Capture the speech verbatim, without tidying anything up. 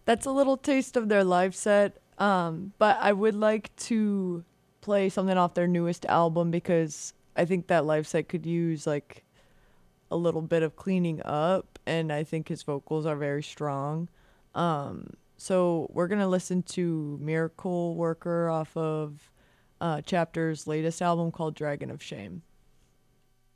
That's a little taste of their live set. Um, but I would like to play something off their newest album because I think that live set could use like a little bit of cleaning up, and I think his vocals are very strong. Um, so we're gonna listen to Miracle Worker off of uh, Chapter's latest album called Dragon of Shame.